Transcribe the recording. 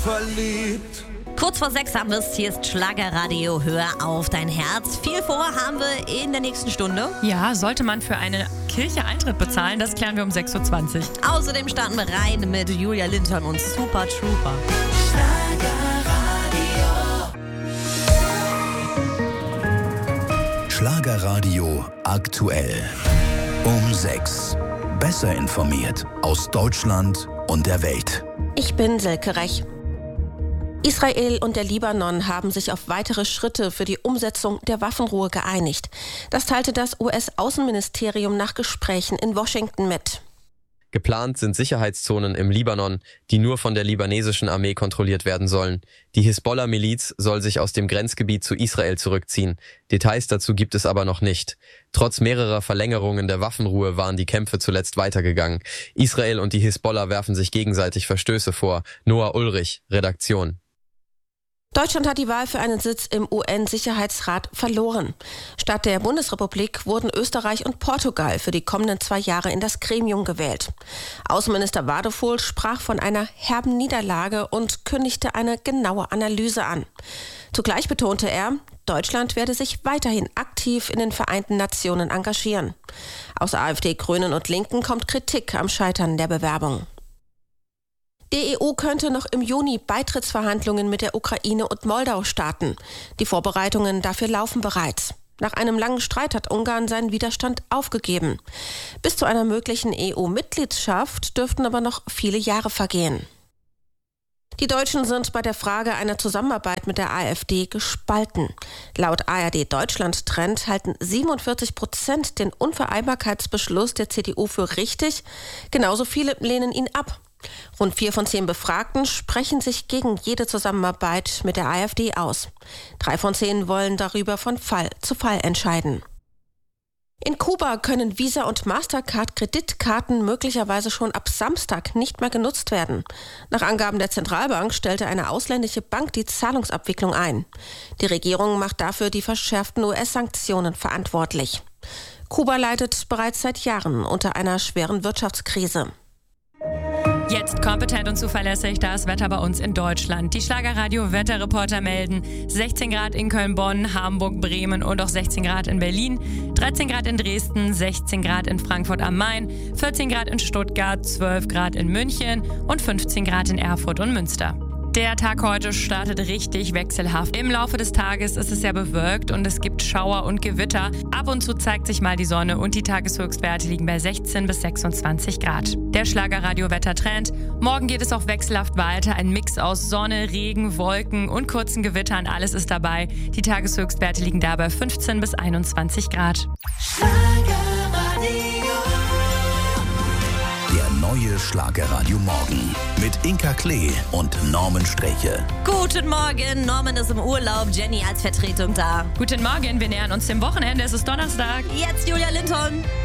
verliebt. Kurz vor 6 haben wir es. Hier ist Schlagerradio. Hör auf dein Herz. Viel vor haben wir in der nächsten Stunde. Ja, sollte man für eine Kirche Eintritt bezahlen? Das klären wir um 6.20 Uhr. Außerdem starten wir rein mit Julia Linton und Super Trooper. Schlagerradio aktuell. Um 6. Besser informiert aus Deutschland und der Welt. Ich bin Silke Rech. Israel und der Libanon haben sich auf weitere Schritte für die Umsetzung der Waffenruhe geeinigt. Das teilte das US-Außenministerium nach Gesprächen in Washington mit. Geplant sind Sicherheitszonen im Libanon, die nur von der libanesischen Armee kontrolliert werden sollen. Die Hisbollah-Miliz soll sich aus dem Grenzgebiet zu Israel zurückziehen. Details dazu gibt es aber noch nicht. Trotz mehrerer Verlängerungen der Waffenruhe waren die Kämpfe zuletzt weitergegangen. Israel und die Hisbollah werfen sich gegenseitig Verstöße vor. Noah Ulrich, Redaktion. Deutschland hat die Wahl für einen Sitz im UN-Sicherheitsrat verloren. Statt der Bundesrepublik wurden Österreich und Portugal für die kommenden 2 Jahre in das Gremium gewählt. Außenminister Wadefuhl sprach von einer herben Niederlage und kündigte eine genaue Analyse an. Zugleich betonte er, Deutschland werde sich weiterhin aktiv in den Vereinten Nationen engagieren. Aus AfD, Grünen und Linken kommt Kritik am Scheitern der Bewerbung. Die EU könnte noch im Juni Beitrittsverhandlungen mit der Ukraine und Moldau starten. Die Vorbereitungen dafür laufen bereits. Nach einem langen Streit hat Ungarn seinen Widerstand aufgegeben. Bis zu einer möglichen EU-Mitgliedschaft dürften aber noch viele Jahre vergehen. Die Deutschen sind bei der Frage einer Zusammenarbeit mit der AfD gespalten. Laut ARD Deutschland Trend halten 47% den Unvereinbarkeitsbeschluss der CDU für richtig. Genauso viele lehnen ihn ab. Rund 4 von 10 Befragten sprechen sich gegen jede Zusammenarbeit mit der AfD aus. 3 von 10 wollen darüber von Fall zu Fall entscheiden. In Kuba können Visa- und Mastercard-Kreditkarten möglicherweise schon ab Samstag nicht mehr genutzt werden. Nach Angaben der Zentralbank stellte eine ausländische Bank die Zahlungsabwicklung ein. Die Regierung macht dafür die verschärften US-Sanktionen verantwortlich. Kuba leidet bereits seit Jahren unter einer schweren Wirtschaftskrise. Jetzt kompetent und zuverlässig das Wetter bei uns in Deutschland. Die Schlagerradio-Wetterreporter melden 16 Grad in Köln-Bonn, Hamburg, Bremen und auch 16 Grad in Berlin, 13 Grad in Dresden, 16 Grad in Frankfurt am Main, 14 Grad in Stuttgart, 12 Grad in München und 15 Grad in Erfurt und Münster. Der Tag heute startet richtig wechselhaft. Im Laufe des Tages ist es sehr bewölkt und es gibt Schauer und Gewitter. Ab und zu zeigt sich mal die Sonne und die Tageshöchstwerte liegen bei 16 bis 26 Grad. Der Schlagerradio-Wettertrend. Morgen geht es auch wechselhaft weiter. Ein Mix aus Sonne, Regen, Wolken und kurzen Gewittern. Alles ist dabei. Die Tageshöchstwerte liegen dabei 15 bis 21 Grad. Der neue Schlagerradio Morgen mit Inka Klee und Norman Streche. Guten Morgen, Norman ist im Urlaub, Jenny als Vertretung da. Guten Morgen, wir nähern uns dem Wochenende. Es ist Donnerstag. Jetzt Julia Linton.